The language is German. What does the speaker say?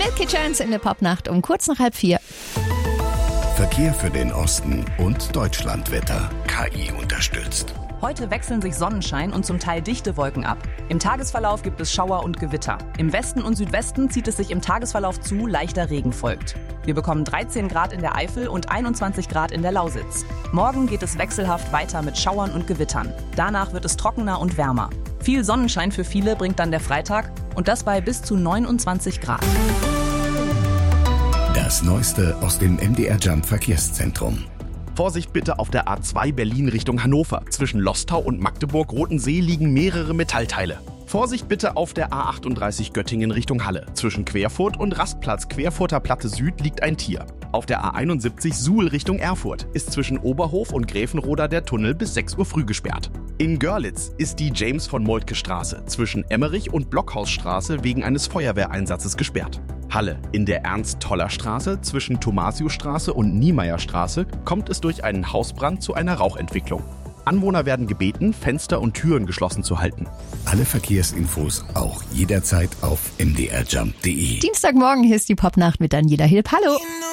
Milky Chance in der Popnacht um kurz nach 3:30. Verkehr für den Osten und Deutschlandwetter. KI unterstützt. Heute wechseln sich Sonnenschein und zum Teil dichte Wolken ab. Im Tagesverlauf gibt es Schauer und Gewitter. Im Westen und Südwesten zieht es sich im Tagesverlauf zu, leichter Regen folgt. Wir bekommen 13 Grad in der Eifel und 21 Grad in der Lausitz. Morgen geht es wechselhaft weiter mit Schauern und Gewittern. Danach wird es trockener und wärmer. Viel Sonnenschein für viele bringt dann der Freitag und das bei bis zu 29 Grad. Das Neueste aus dem MDR Jump Verkehrszentrum. Vorsicht bitte auf der A2 Berlin Richtung Hannover. Zwischen Lostau und Magdeburg-Rotensee liegen mehrere Metallteile. Vorsicht bitte auf der A38 Göttingen Richtung Halle. Zwischen Querfurt und Rastplatz Querfurter Platte Süd liegt ein Tier. Auf der A71 Suhl Richtung Erfurt ist zwischen Oberhof und Gräfenroda der Tunnel bis 6 Uhr früh gesperrt. In Görlitz ist die James-von-Moltke-Straße zwischen Emmerich und Blockhausstraße wegen eines Feuerwehreinsatzes gesperrt. Halle. In der Ernst-Toller-Straße zwischen Thomasiusstraße und Niemeyerstraße kommt es durch einen Hausbrand zu einer Rauchentwicklung. Anwohner werden gebeten, Fenster und Türen geschlossen zu halten. Alle Verkehrsinfos auch jederzeit auf mdrjump.de. Dienstagmorgen hier ist die Popnacht mit Daniela Hilp. Hallo!